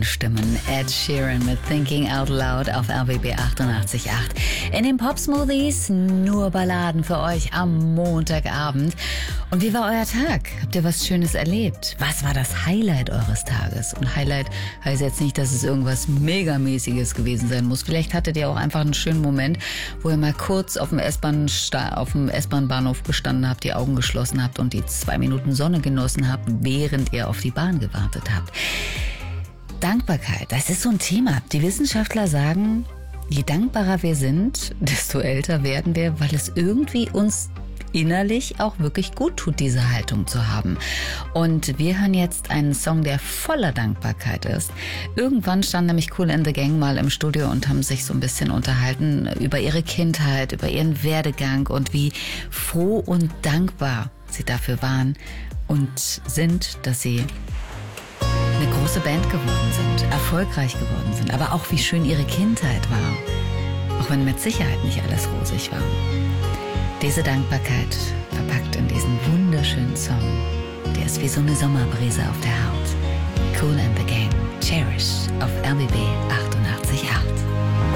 Stimmen. Ed Sheeran mit Thinking Out Loud auf RBB 88.8. In den Pop-Smoothies nur Balladen für euch am Montagabend. Und wie war euer Tag? Habt ihr was Schönes erlebt? Was war das Highlight eures Tages? Und Highlight heißt jetzt nicht, dass es irgendwas Megamäßiges gewesen sein muss. Vielleicht hattet ihr auch einfach einen schönen Moment, wo ihr mal kurz auf dem S-Bahn-Bahnhof gestanden habt, die Augen geschlossen habt und die 2 Minuten Sonne genossen habt, während ihr auf die Bahn gewartet habt. Dankbarkeit, das ist so ein Thema. Die Wissenschaftler sagen, je dankbarer wir sind, desto älter werden wir, weil es irgendwie uns innerlich auch wirklich gut tut, diese Haltung zu haben. Und wir hören jetzt einen Song, der voller Dankbarkeit ist. Irgendwann stand nämlich Kool and the Gang mal im Studio und haben sich so ein bisschen unterhalten über ihre Kindheit, über ihren Werdegang und wie froh und dankbar sie dafür waren und sind, dass sie eine große Band geworden sind, erfolgreich geworden sind, aber auch wie schön ihre Kindheit war, auch wenn mit Sicherheit nicht alles rosig war. Diese Dankbarkeit verpackt in diesen wunderschönen Song, der ist wie so eine Sommerbrise auf der Haut. Kool and the Gang, Cherish auf RBB